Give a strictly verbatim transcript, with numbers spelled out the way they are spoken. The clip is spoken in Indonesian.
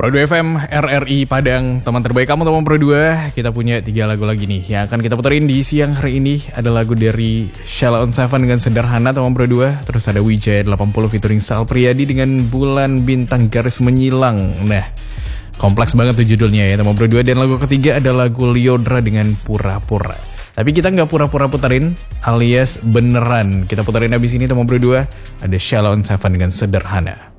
Pro dua F M, R R I Padang, teman terbaik kamu teman Pro dua. Kita punya tiga lagu lagi nih yang akan kita puterin di siang hari ini. Ada lagu dari Sheila on Seven dengan Sederhana teman Pro dua. Terus ada Wijaya delapan puluh featuring Sal Priadi dengan Bulan Bintang Garis Menyilang. Nah, kompleks banget tuh judulnya ya teman Pro dua. Dan lagu ketiga ada lagu Lyodra dengan Pura-Pura. Tapi kita nggak pura-pura puterin, alias beneran. Kita puterin abis ini teman Pro dua. Ada Sheila on Seven dengan Sederhana.